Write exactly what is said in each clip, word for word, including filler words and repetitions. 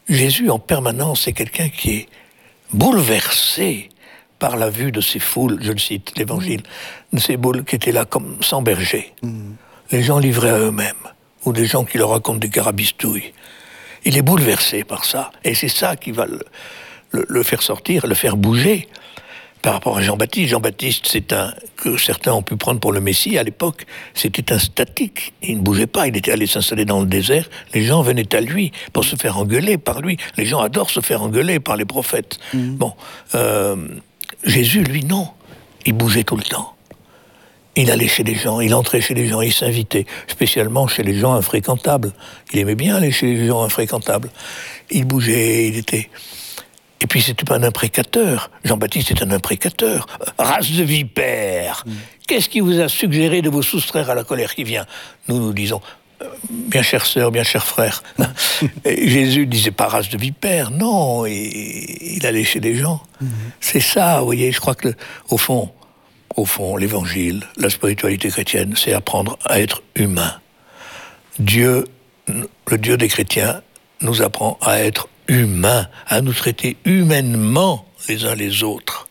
Jésus, en permanence, c'est quelqu'un qui est bouleversé par la vue de ces foules, je le cite, l'évangile, mmh. de ces boules qui étaient là comme sans berger. Mmh. Les gens livrés à eux-mêmes, ou des gens qui leur racontent des carabistouilles. Il est bouleversé par ça, et c'est ça qui va le, le, le faire sortir, le faire bouger. Par rapport à Jean-Baptiste, Jean-Baptiste, c'est un que certains ont pu prendre pour le Messie à l'époque, c'était un statique. Il ne bougeait pas, il était allé s'installer dans le désert. Les gens venaient à lui pour se faire engueuler par lui. Les gens adorent se faire engueuler par les prophètes. Mmh. Bon, euh, Jésus, lui, non. Il bougeait tout le temps. Il allait chez les gens, il entrait chez les gens, il s'invitait, spécialement chez les gens infréquentables. Il aimait bien aller chez les gens infréquentables. Il bougeait, il était... Et puis, c'était pas un imprécateur. Jean-Baptiste est un imprécateur. Race de vipères. Mmh. Qu'est-ce qui vous a suggéré de vous soustraire à la colère qui vient? Nous, nous disons, euh, bien chère sœur, bien cher frère. Jésus disait pas race de vipères. Non, il, il allait chez les gens. Mmh. C'est ça, vous voyez. Je crois que, au fond, au fond, l'évangile, la spiritualité chrétienne, c'est apprendre à être humain. Dieu, le Dieu des chrétiens, nous apprend à être humains, à nous traiter humainement les uns les autres.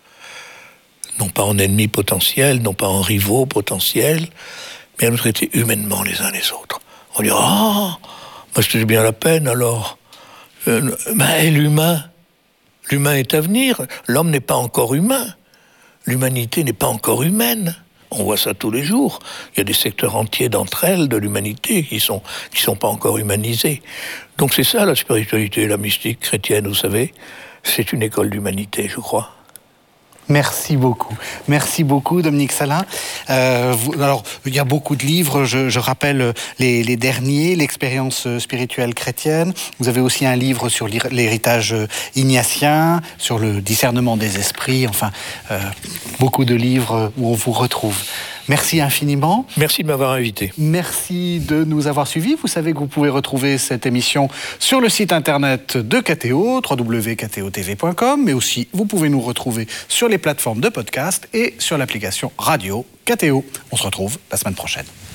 Non pas en ennemis potentiels, non pas en rivaux potentiels, mais à nous traiter humainement les uns les autres. On dit « Ah, bah, c'était bien la peine alors. Euh, mais l'humain, l'humain est à venir. L'homme n'est pas encore humain. L'humanité n'est pas encore humaine. » On voit ça tous les jours. Il y a des secteurs entiers d'entre elles, de l'humanité, qui sont qui sont pas encore humanisés. Donc c'est ça la spiritualité, la mystique chrétienne, vous savez. C'est une école d'humanité, je crois. Merci beaucoup. Merci beaucoup, Dominique Salin. Euh, vous, alors, il y a beaucoup de livres. Je, je rappelle les, les derniers, l'expérience spirituelle chrétienne. Vous avez aussi un livre sur l'héritage ignatien, sur le discernement des esprits. Enfin, euh, beaucoup de livres où on vous retrouve. Merci infiniment. Merci de m'avoir invité. Merci de nous avoir suivis. Vous savez que vous pouvez retrouver cette émission sur le site internet de K T O, w w w point k t o t v point com, mais aussi vous pouvez nous retrouver sur les plateformes de podcast et sur l'application radio K T O. On se retrouve la semaine prochaine.